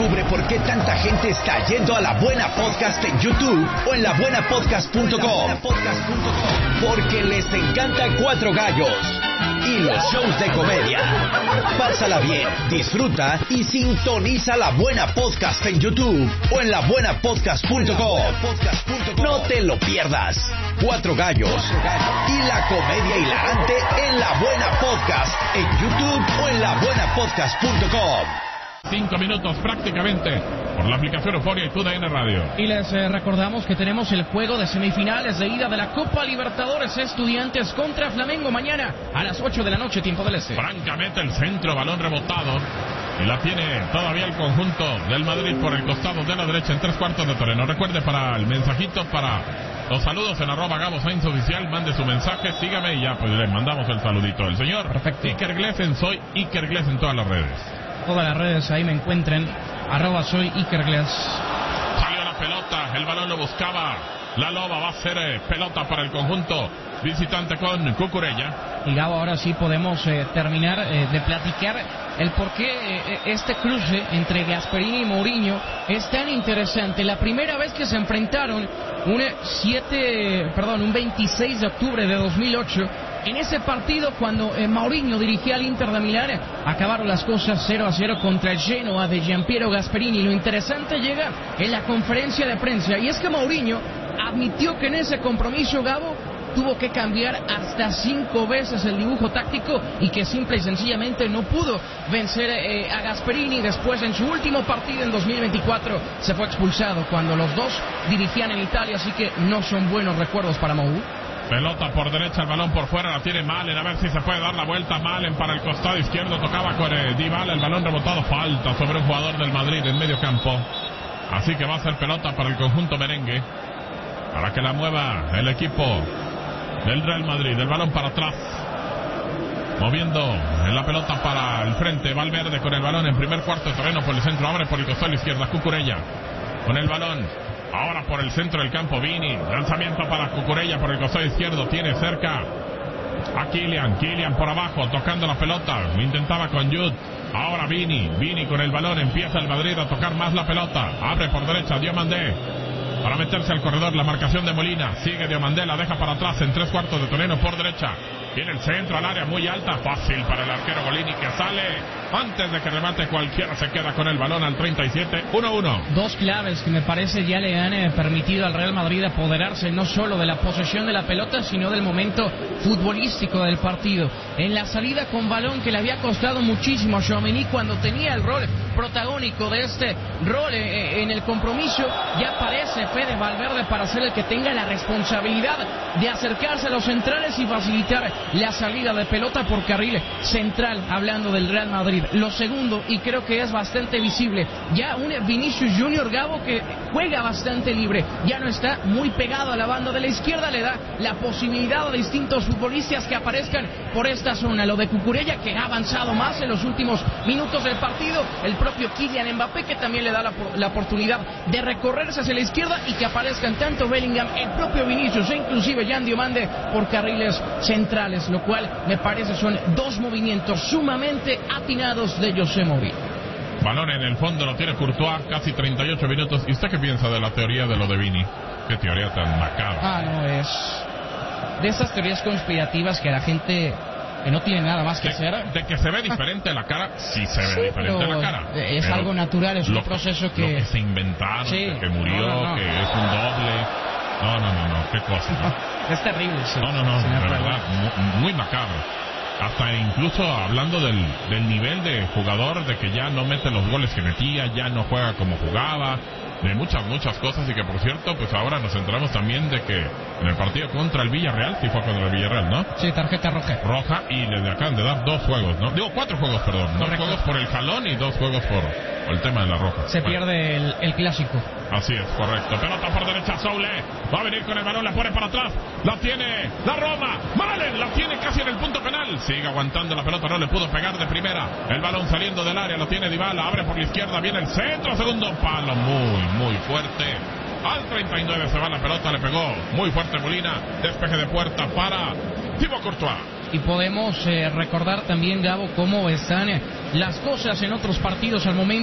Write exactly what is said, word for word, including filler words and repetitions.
Descubre por qué tanta gente está yendo a La Buena Podcast en YouTube o en la buena podcast punto com. Porque les encanta Cuatro Gallos y los shows de comedia. Pásala bien, disfruta y sintoniza La Buena Podcast en YouTube o en la buena podcast punto com. No te lo pierdas. Cuatro Gallos y la comedia hilarante en La Buena Podcast en YouTube o en la buena podcast punto com. Cinco minutos prácticamente por la aplicación Euforia y T U D N Radio. Y les eh, recordamos que tenemos el juego de semifinales de ida de la Copa Libertadores Estudiantes contra Flamengo mañana a las ocho de la noche, tiempo del este. Francamente el centro, balón rebotado, y la tiene todavía el conjunto del Madrid por el costado de la derecha en tres cuartos de terreno. Recuerde, para el mensajito, para los saludos en arroba Gabo Sainz Oficial, mande su mensaje, sígame y ya pues le mandamos el saludito. El señor Perfecto. Iker Glesen, soy Iker Glesen en todas las redes. Todas las redes ahí me encuentren, arroba soy Iker Gles. Salió la pelota, el balón lo buscaba la Loba, va a ser eh, pelota para el conjunto visitante con Cucurella. Y Gabo, ahora sí podemos eh, terminar eh, de platicar el por qué eh, este cruce entre Gasperini y Mourinho es tan interesante. La primera vez que se enfrentaron, un siete, perdón, un veintiséis de octubre de dos mil ocho, en ese partido cuando eh, Mourinho dirigía al Inter de Milán, acabaron las cosas cero a cero contra el Genoa de Gianpiero Gasperini. Lo interesante llega en la conferencia de prensa, y es que Mourinho admitió que en ese compromiso, Gabo, tuvo que cambiar hasta cinco veces el dibujo táctico y que simple y sencillamente no pudo vencer eh, a Gasperini. Después, en su último partido en dos mil veinticuatro, se fue expulsado cuando los dos dirigían en Italia, así que no son buenos recuerdos para Mou. Pelota por derecha, el balón por fuera, la tiene Malen, a ver si se puede dar la vuelta. Malen para el costado izquierdo, tocaba con eh, Dybala, el balón rebotado, falta sobre un jugador del Madrid en medio campo. Así que va a ser pelota para el conjunto merengue, para que la mueva el equipo del Real Madrid. El balón para atrás, moviendo la pelota para el frente, Valverde con el balón en primer cuarto de terreno por el centro, abre por el costado a la izquierda, Cucurella con el balón, ahora por el centro del campo, Vini, lanzamiento para Cucurella por el costado izquierdo, tiene cerca a Kylian, Kylian por abajo, tocando la pelota, intentaba con Jude, ahora Vini, Vini con el balón, empieza el Madrid a tocar más la pelota, abre por derecha, Diomandé, para meterse al corredor, la marcación de Molina, sigue Diomandé, la deja para atrás en tres cuartos de terreno por derecha, viene el centro al área muy alta, fácil para el arquero Golini, que sale antes de que remate cualquiera, se queda con el balón al treinta y siete, uno uno. Dos claves que me parece ya le han eh, permitido al Real Madrid apoderarse no solo de la posesión de la pelota, sino del momento futbolístico del partido. En la salida con balón, que le había costado muchísimo a Tchouaméni cuando tenía el rol protagónico de este rol eh, en el compromiso, ya aparece Fede Valverde para ser el que tenga la responsabilidad de acercarse a los centrales y facilitar la salida de pelota por carril central, hablando del Real Madrid. Lo segundo, y creo que es bastante visible, ya un Vinicius Junior, Gabo, que juega bastante libre, ya no está muy pegado a la banda de la izquierda, le da la posibilidad a distintos futbolistas que aparezcan por esta zona. Lo de Cucurella, que ha avanzado más en los últimos minutos del partido, el propio Kylian Mbappé, que también le da la, la oportunidad de recorrerse hacia la izquierda y que aparezcan tanto Bellingham, el propio Vinicius e inclusive Jan Diomande por carriles centrales, lo cual me parece son dos movimientos sumamente atinados de José Mourinho. Balón en el fondo, lo tiene Courtois, casi treinta y ocho minutos. ¿Y usted qué piensa de la teoría de lo de Vini? Qué teoría tan macabra. Ah, no, es de esas teorías conspirativas que la gente que no tiene nada más que de, hacer. De que se ve diferente la cara, sí se ve sí, diferente la cara. Es pero algo natural, es un lo, proceso que... Lo que se inventaron, sí, que murió, no, no, no. que es un doble. No, no, no, no, qué cosa. ¿no? Es terrible, sí. No, no, no, de Señor verdad, muy, muy macabro. Hasta incluso hablando del, del nivel de jugador, de que ya no mete los goles que metía, ya no juega como jugaba, de muchas, muchas cosas. Y que, por cierto, pues ahora nos enteramos también de que en el partido contra el Villarreal, sí fue contra el Villarreal, ¿no? Sí, tarjeta roja. Roja, y le acaban de dar dos juegos, ¿no? Digo, cuatro juegos, perdón. Correcto. Dos juegos por el jalón y dos juegos por, por el tema de la roja. Se bueno. pierde el, el clásico. Así es, correcto. Pelota por derecha, Soule. Va a venir con el balón, la pone para atrás. La tiene la Roma. Malen, la tiene casi en el punto penal. Sigue aguantando la pelota, no le pudo pegar de primera. El balón saliendo del área, lo tiene Dybala. Abre por la izquierda, viene el centro, segundo palo. Muy, muy fuerte. Al treinta y nueve se va la pelota, le pegó muy fuerte Molina. Despeje de puerta para Thibaut Courtois. Y podemos eh, recordar también, Gabo, cómo están eh, las cosas en otros partidos al momento.